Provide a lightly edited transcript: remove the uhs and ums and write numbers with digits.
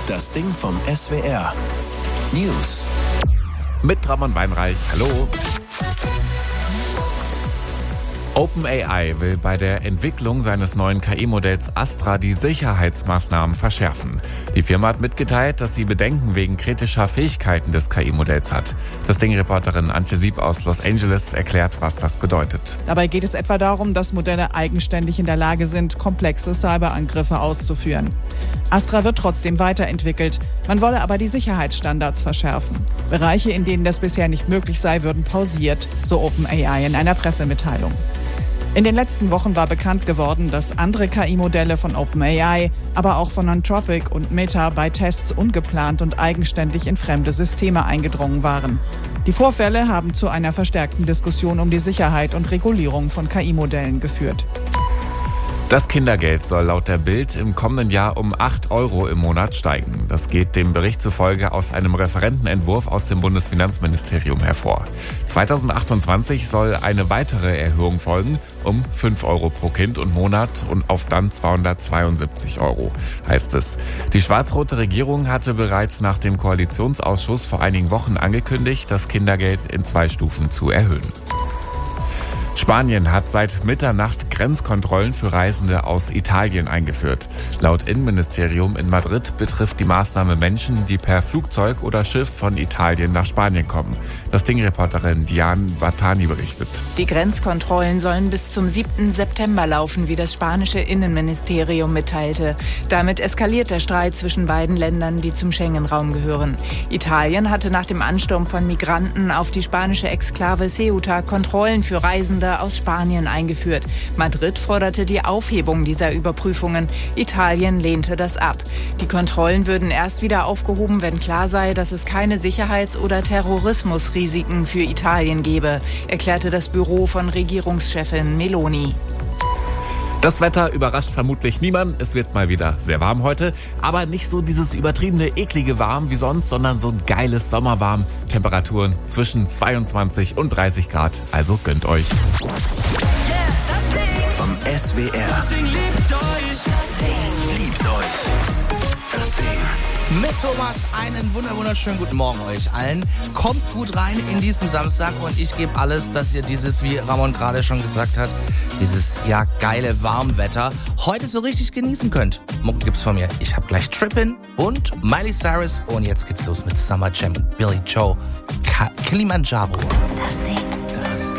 Das Ding vom SWR. News. Mit Ramon Weinreich. Hallo. OpenAI will bei der Entwicklung seines neuen KI-Modells Astra die Sicherheitsmaßnahmen verschärfen. Die Firma hat mitgeteilt, dass sie Bedenken wegen kritischer Fähigkeiten des KI-Modells hat. Das Ding-Reporterin Antje Sieb aus Los Angeles erklärt, was das bedeutet. Dabei geht es etwa darum, dass Modelle eigenständig in der Lage sind, komplexe Cyberangriffe auszuführen. Astra wird trotzdem weiterentwickelt. Man wolle aber die Sicherheitsstandards verschärfen. Bereiche, in denen das bisher nicht möglich sei, würden pausiert, so OpenAI in einer Pressemitteilung. In den letzten Wochen war bekannt geworden, dass andere KI-Modelle von OpenAI, aber auch von Anthropic und Meta bei Tests ungeplant und eigenständig in fremde Systeme eingedrungen waren. Die Vorfälle haben zu einer verstärkten Diskussion um die Sicherheit und Regulierung von KI-Modellen geführt. Das Kindergeld soll laut der Bild im kommenden Jahr um 8 € im Monat steigen. Das geht dem Bericht zufolge aus einem Referentenentwurf aus dem Bundesfinanzministerium hervor. 2028 soll eine weitere Erhöhung folgen, um 5 € pro Kind und Monat und auf dann 272 €, heißt es. Die schwarz-rote Regierung hatte bereits nach dem Koalitionsausschuss vor einigen Wochen angekündigt, das Kindergeld in 2 Stufen zu erhöhen. Spanien hat seit Mitternacht Grenzkontrollen für Reisende aus Italien eingeführt. Laut Innenministerium in Madrid betrifft die Maßnahme Menschen, die per Flugzeug oder Schiff von Italien nach Spanien kommen. Das Ding-Reporterin Diane Bartani berichtet. Die Grenzkontrollen sollen bis zum 7. September laufen, wie das spanische Innenministerium mitteilte. Damit eskaliert der Streit zwischen beiden Ländern, die zum Schengen-Raum gehören. Italien hatte nach dem Ansturm von Migranten auf die spanische Exklave Ceuta Kontrollen für Reisende aus Spanien eingeführt. Madrid forderte die Aufhebung dieser Überprüfungen. Italien lehnte das ab. Die Kontrollen würden erst wieder aufgehoben, wenn klar sei, dass es keine Sicherheits- oder Terrorismusrisiken für Italien gebe, erklärte das Büro von Regierungschefin Meloni. Das Wetter überrascht vermutlich niemanden. Es wird mal wieder sehr warm heute, aber nicht so dieses übertriebene, eklige Warm wie sonst, sondern so ein geiles Sommerwarm. Temperaturen zwischen 22 und 30 Grad, also gönnt euch. Vom SWR. Das Ding liebt euch. Liebt euch. Das Ding. Mit Thomas einen wunderschönen guten Morgen euch allen. Kommt gut rein in diesem Samstag und ich gebe alles, dass ihr dieses, wie Ramon gerade schon gesagt hat, dieses geile Warmwetter heute so richtig genießen könnt. Morgen gibt's von mir. Ich habe gleich Trippin' und Miley Cyrus und jetzt geht's los mit Summer Jam und Billy Joe. Kilimanjaro. Das Ding.